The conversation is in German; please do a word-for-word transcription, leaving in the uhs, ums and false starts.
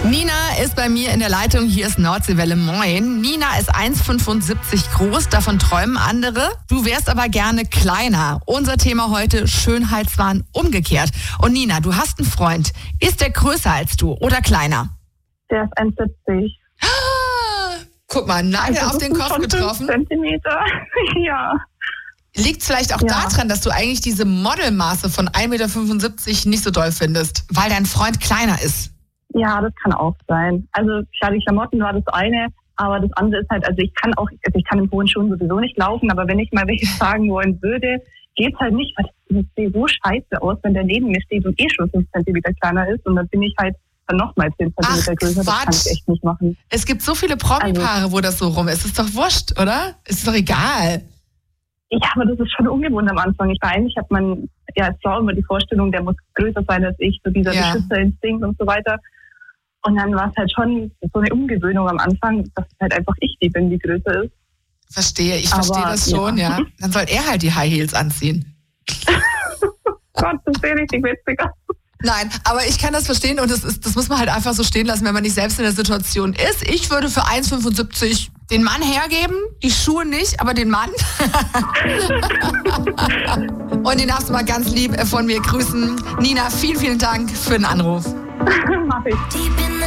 Nina ist bei mir in der Leitung. Hier ist Nordseewelle. Moin. Nina ist eins Komma fünfundsiebzig groß, davon träumen andere. Du wärst aber gerne kleiner. Unser Thema heute: Schönheitswahn umgekehrt. Und Nina, du hast einen Freund. Ist der größer als du oder kleiner? Der ist eins Komma siebzig. Guck mal, Nagel Also auf den Kopf getroffen. Zentimeter. Ja. Liegt es vielleicht auch Ja. daran, dass du eigentlich diese Modelmaße von eins Komma fünfundsiebzig Meter nicht so doll findest, weil dein Freund kleiner ist? Ja, das kann auch sein. Also klar, die Klamotten war das eine, aber das andere ist halt, also ich kann auch, also ich kann im hohen Schuhen sowieso nicht laufen, aber wenn ich mal welche tragen wollen würde, geht's halt nicht, weil das sieht so scheiße aus, wenn der neben mir steht und eh schon fünf Zentimeter kleiner ist und dann bin ich halt dann nochmal zehn Zentimeter Ach, größer. Das kann Quatsch. ich echt nicht machen. Es gibt so viele Promi-Paare, wo das so rum ist. Ist doch wurscht, oder? Ist doch egal. Ja, aber das ist schon ungewohnt am Anfang. Ich war eigentlich, hat man ja als Frau immer die Vorstellung, der muss größer sein als ich, so dieser Ja. Beschützerinstinkt und so weiter. Und dann war es halt schon so eine Umgewöhnung am Anfang, dass halt einfach ich die bin, die größer ist. Verstehe, ich Aber, verstehe das schon, ja. ja. Dann soll er halt die High Heels anziehen. Gott, das ist richtig witzig. Nein, aber ich kann das verstehen und das, ist, das muss man halt einfach so stehen lassen, wenn man nicht selbst in der Situation ist. Ich würde für eins Komma fünfundsiebzig den Mann hergeben, die Schuhe nicht, aber den Mann. Und den darfst du mal ganz lieb von mir grüßen. Nina, vielen, vielen Dank für den Anruf. Mach ich.